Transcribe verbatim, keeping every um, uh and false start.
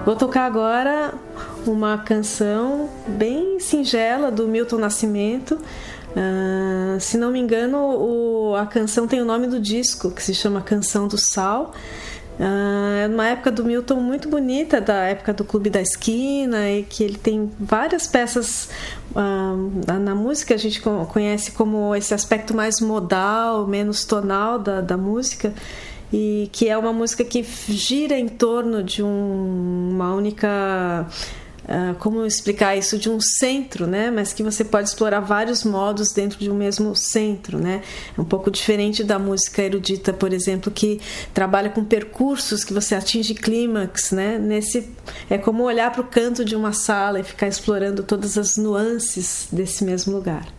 Vou tocar agora uma canção bem singela do Milton Nascimento. Uh, se não me engano, o, a canção tem o nome do disco, que se chama Canção do Sal. Uh, é uma época do Milton muito bonita, da época do Clube da Esquina, e que ele tem várias peças uh, na música. A gente conhece como esse aspecto mais modal, menos tonal da, da música, e que é uma música que gira em torno de um, uma única... Uh, como explicar isso, de um centro, né? Mas que você pode explorar vários modos dentro de um mesmo centro, né? É um pouco diferente da música erudita, por exemplo, que trabalha com percursos que você atinge clímax, né? Nesse, é como olhar para o canto de uma sala e ficar explorando todas as nuances desse mesmo lugar.